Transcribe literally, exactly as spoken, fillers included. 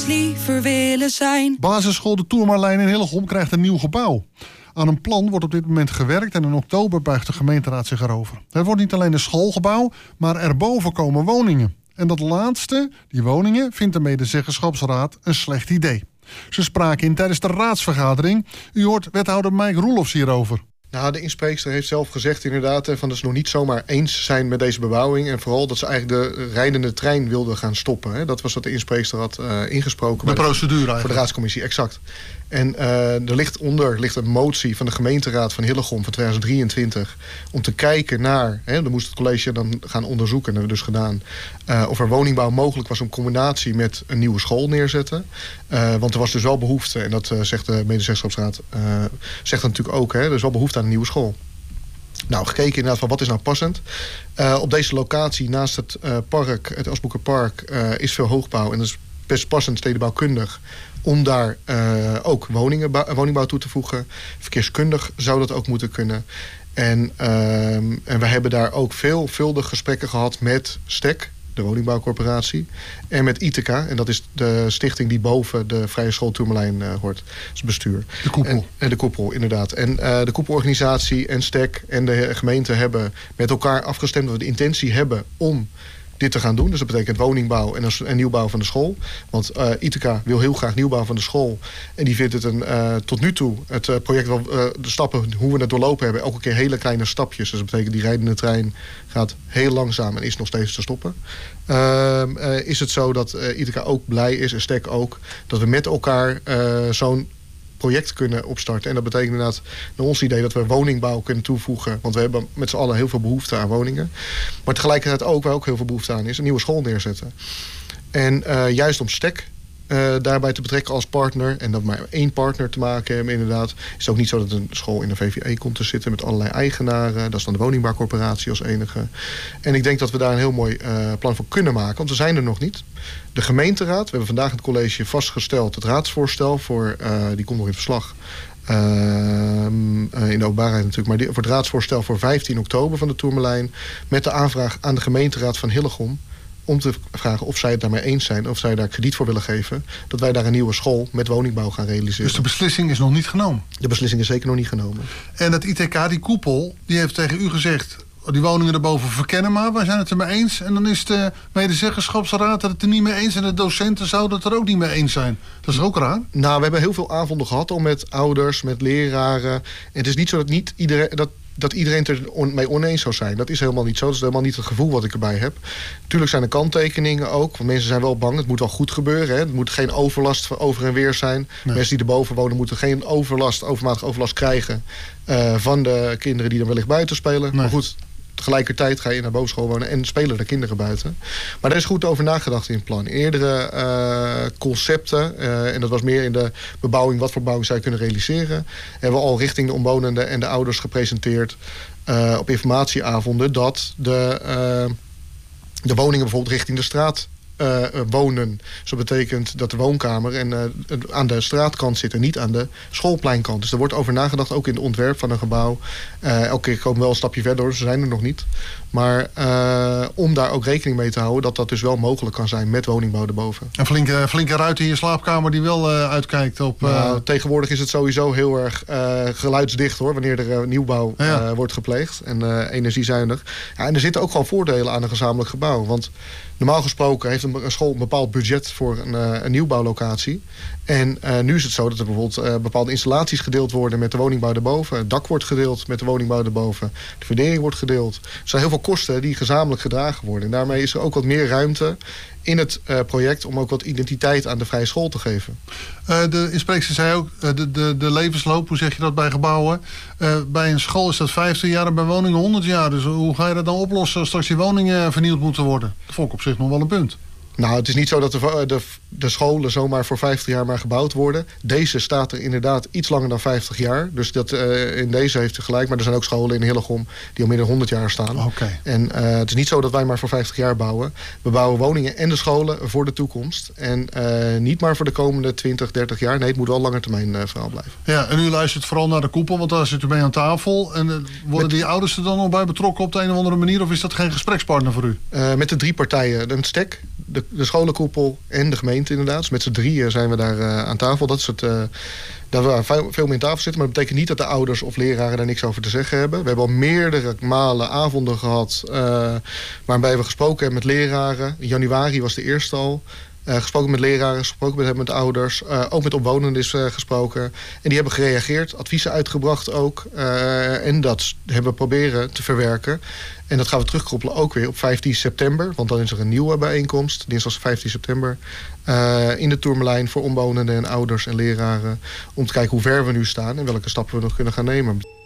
liever willen zijn. Basisschool de Toermarlijn in Hillegom krijgt een nieuw gebouw. Aan een plan wordt op dit moment gewerkt en in oktober buigt de gemeenteraad zich erover. Het wordt niet alleen een schoolgebouw, maar erboven komen woningen. En dat laatste, die woningen, vindt de medezeggenschapsraad een slecht idee. Ze spraken in tijdens de raadsvergadering. U hoort wethouder Mike Roelofs hierover. Nou, de inspreekster heeft zelf gezegd inderdaad van dat ze nog niet zomaar eens zijn met deze bebouwing. En vooral dat ze eigenlijk de rijdende trein wilden gaan stoppen. Hè. Dat was wat de inspreekster had uh, ingesproken. De procedure de, eigenlijk. Voor de raadscommissie, exact. En uh, er ligt onder ligt een motie van de gemeenteraad van Hillegom van tweeduizend drieëntwintig... om te kijken naar, hè, dan moest het college dan gaan onderzoeken, en dat hebben we dus gedaan... Uh, of er woningbouw mogelijk was in combinatie met een nieuwe school neerzetten. Uh, want er was dus wel behoefte, en dat uh, zegt de medezeggenschapsraad uh, zegt dat natuurlijk ook, hè, er is wel behoefte aan een nieuwe school. Nou, gekeken inderdaad van wat is nou passend. Uh, op deze locatie naast het uh, park, het Asboekerpark, uh, is veel hoogbouw en dat is best passend stedenbouwkundig om daar uh, ook woningen, woningbouw toe te voegen. Verkeerskundig zou dat ook moeten kunnen. En, uh, en we hebben daar ook veelvuldig gesprekken gehad met STEC, de woningbouwcorporatie, en met I T K, en dat is de stichting die boven de Vrije School Toermarlijn uh, hoort. Dat is het bestuur. De koepel. En, en de koepel, inderdaad. En uh, de koepelorganisatie en STEC en de gemeente hebben met elkaar afgestemd dat we de intentie hebben om dit te gaan doen. Dus dat betekent woningbouw en, en nieuwbouw van de school. Want uh, I T K wil heel graag nieuwbouw van de school. En die vindt het een, uh, tot nu toe, het uh, project, wel, uh, de stappen, hoe we het doorlopen hebben, elke keer hele kleine stapjes. Dus dat betekent die rijdende trein gaat heel langzaam en is nog steeds te stoppen. Uh, uh, is het zo dat uh, I T K ook blij is, en STEC ook, dat we met elkaar uh, zo'n project kunnen opstarten. En dat betekent inderdaad naar ons idee dat we woningbouw kunnen toevoegen. Want we hebben met z'n allen heel veel behoefte aan woningen. Maar tegelijkertijd ook, waar ook heel veel behoefte aan is, een nieuwe school neerzetten. En uh, juist om STEC uh, daarbij te betrekken als partner, en dat maar één partner te maken hebben inderdaad, is het ook niet zo dat een school in de V V E komt te zitten met allerlei eigenaren. Dat is dan de woningbouwcorporatie als enige. En ik denk dat we daar een heel mooi uh, plan voor kunnen maken, want we zijn er nog niet. De gemeenteraad, we hebben vandaag in het college vastgesteld het raadsvoorstel voor, uh, die komt nog in verslag, uh, uh, in de openbaarheid natuurlijk, maar die, voor het raadsvoorstel voor vijftien oktober van de Toermarlijn, met de aanvraag aan de gemeenteraad van Hillegom om te vragen of zij het daarmee eens zijn, of zij daar krediet voor willen geven, dat wij daar een nieuwe school met woningbouw gaan realiseren. Dus de beslissing is nog niet genomen? De beslissing is zeker nog niet genomen. En het I T K, die koepel, die heeft tegen u gezegd, die woningen erboven verkennen maar, wij zijn het er mee eens. En dan is de medezeggenschapsraad het er niet mee eens en de docenten zouden het er ook niet mee eens zijn. Dat is ook raar. Nou, we hebben heel veel avonden gehad al met ouders, met leraren. En het is niet zo dat niet iedereen, dat dat iedereen het er on, mee oneens zou zijn. Dat is helemaal niet zo. Dat is helemaal niet het gevoel wat ik erbij heb. Tuurlijk zijn er kanttekeningen ook. Want mensen zijn wel bang. Het moet wel goed gebeuren. Hè. Het moet geen overlast van over en weer zijn. Nee. Mensen die erboven wonen moeten geen overlast, overmatige overlast krijgen uh, van de kinderen die dan wellicht buiten spelen. Nee. Maar goed, tegelijkertijd ga je naar bovenschool wonen en spelen de kinderen buiten. Maar daar is goed over nagedacht in het plan. Eerdere uh, concepten, uh, en dat was meer in de bebouwing, wat voor bebouwing zou je kunnen realiseren, hebben we al richting de omwonenden en de ouders gepresenteerd uh, op informatieavonden dat de, uh, de woningen bijvoorbeeld richting de straat Uh, wonen. Dus dat betekent dat de woonkamer en, uh, aan de straatkant zit en niet aan de schoolpleinkant. Dus er wordt over nagedacht, ook in het ontwerp van een gebouw. Uh, elke keer komen we wel een stapje verder, ze zijn er nog niet. Maar uh, om daar ook rekening mee te houden dat dat dus wel mogelijk kan zijn met woningbouw erboven. Een flinke, flinke ruit in je slaapkamer die wel uh, uitkijkt op... Uh... Nou, tegenwoordig is het sowieso heel erg uh, geluidsdicht hoor, wanneer er uh, nieuwbouw uh, ja. wordt gepleegd en uh, energiezuinig. Ja, en er zitten ook gewoon voordelen aan een gezamenlijk gebouw. Want normaal gesproken heeft een school een bepaald budget voor een, uh, een nieuwbouwlocatie. En uh, nu is het zo dat er bijvoorbeeld uh, bepaalde installaties gedeeld worden met de woningbouw erboven. Het dak wordt gedeeld met de woningbouw erboven. De fundering wordt gedeeld. Er zijn heel veel kosten die gezamenlijk gedragen worden. En daarmee is er ook wat meer ruimte in het uh, project om ook wat identiteit aan de vrije school te geven. Uh, de inspreekster zei ook, uh, de, de, de levensloop, hoe zeg je dat bij gebouwen? Uh, bij een school is dat vijftig jaar en bij woningen honderd jaar. Dus hoe ga je dat dan oplossen als straks die woningen vernield moeten worden? Dat vond ik op zich nog wel een punt. Nou, het is niet zo dat de, de, de scholen zomaar voor vijftig jaar maar gebouwd worden. Deze staat er inderdaad iets langer dan vijftig jaar. Dus dat, uh, in deze heeft u gelijk. Maar er zijn ook scholen in Hillegom die al meer dan honderd jaar staan. Okay. En uh, het is niet zo dat wij maar voor vijftig jaar bouwen. We bouwen woningen en de scholen voor de toekomst. En uh, niet maar voor de komende twintig, dertig jaar. Nee, het moet wel een langetermijn uh, verhaal blijven. Ja, en u luistert vooral naar de koepel, want daar zit u mee aan tafel. En uh, worden met, die ouders er dan nog bij betrokken op de een of andere manier? Of is dat geen gesprekspartner voor u? Uh, met de drie partijen. Een STEC, de, de scholenkoepel en de gemeente inderdaad. Dus met z'n drieën zijn we daar uh, aan tafel. Dat is het, uh, daar we veel, veel meer aan tafel zitten. Maar dat betekent niet dat de ouders of leraren daar niks over te zeggen hebben. We hebben al meerdere malen avonden gehad uh, waarbij we gesproken hebben met leraren. In januari was de eerste al. Uh, gesproken met leraren, gesproken met, met ouders. Uh, ook met omwonenden is uh, gesproken. En die hebben gereageerd, adviezen uitgebracht ook. Uh, en dat hebben we proberen te verwerken. En dat gaan we terugkoppelen ook weer op vijftien september. Want dan is er een nieuwe bijeenkomst. Dinsdag vijftien september. Uh, in de Tourmalijn voor omwonenden en ouders en leraren. Om te kijken hoe ver we nu staan en welke stappen we nog kunnen gaan nemen.